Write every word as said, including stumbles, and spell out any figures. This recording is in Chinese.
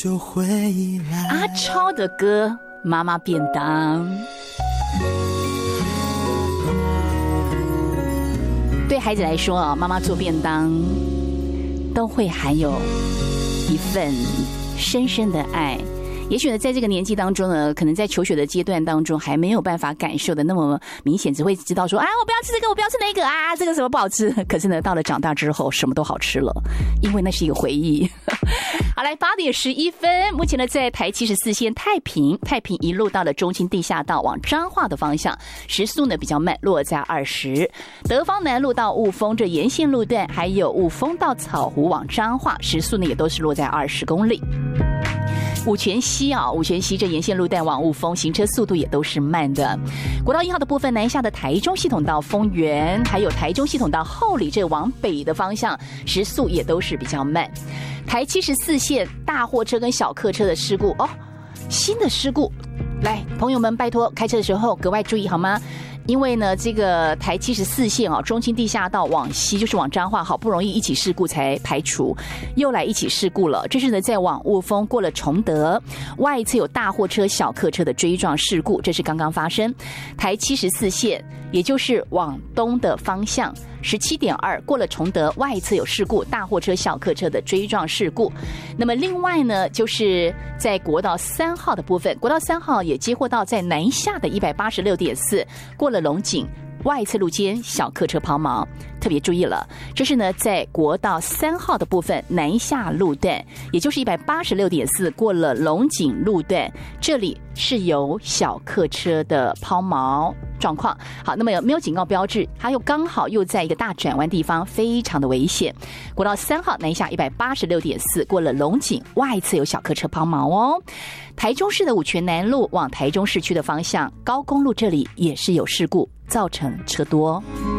就回来。 阿超的歌《妈妈便当》，对孩子来说啊，妈妈做便当都会含有一份深深的爱。也许呢，在这个年纪当中呢，可能在求学的阶段当中还没有办法感受的那么明显，只会知道说，啊，我不要吃这个，我不要吃那个啊，这个什么不好吃。可是呢，到了长大之后，什么都好吃了，因为那是一个回忆。好，来八点十一分，目前呢，在台七十四线太平，太平一路到了中清地下道往彰化的方向，时速呢比较慢，落在二十。德芳南路到雾峰这沿线路段，还有雾峰到草湖往彰化，时速呢也都是落在二十公里。五权西啊，五权西这沿线路段往雾峰，行车速度也都是慢的。国道一号的部分，南下的台中系统到丰原，还有台中系统到后里这往北的方向，时速也都是比较慢。台七十四线大货车跟小客车的事故哦，新的事故，来，朋友们拜托开车的时候格外注意好吗？因为呢，这个台七十四线啊，中清地下道往西就是往彰化，好不容易一起事故才排除，又来一起事故了。这是呢，在往雾峰过了崇德外侧有大货车、小客车的追撞事故，这是刚刚发生。台七十四线，也就是往东的方向。十七点二过了崇德外侧有事故，大货车小客车的追撞事故。那么另外呢，就是在国道三号的部分，国道三号也接获到在南下的一百八十六点四过了龙井外侧路肩小客车抛锚，特别注意了，这是呢在国道三号的部分南下路段，也就是一百八十六点四过了龙井路段，这里是有小客车的抛锚状况。好，那么有没有警告标志？它又刚好又在一个大转弯地方，非常的危险。国道三号南下一百八十六点四过了龙井外侧有小客车抛锚哦。台中市的五权南路往台中市区的方向，高公路这里也是有事故，造成车多。